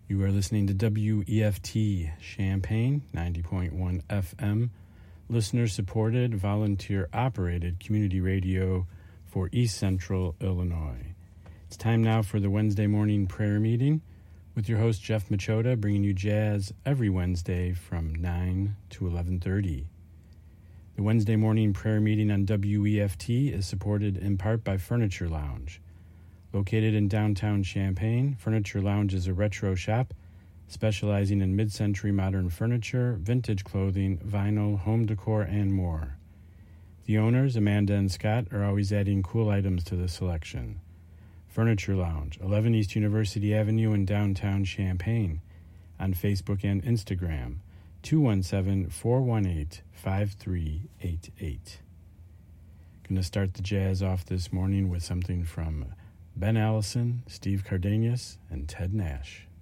You are listening to WEFT Champaign, 90.1 FM, listener-supported, volunteer-operated community radio for East Central Illinois. It's time now for the Wednesday morning prayer meeting with your host, Jeff Machota, bringing you jazz every Wednesday from 9 to 11:30. The Wednesday morning prayer meeting on WEFT is supported in part by Furniture Lounge. Located in downtown Champaign, Furniture Lounge is a retro shop specializing in mid-century modern furniture, vintage clothing, vinyl, home decor, and more. The owners, Amanda and Scott, are always adding cool items to the selection. Furniture Lounge, 11 East University Avenue in downtown Champaign. On Facebook and Instagram, 217-418-5388. Going to start the jazz off this morning with something from Ben Allison, Steve Cardenas, and Ted Nash.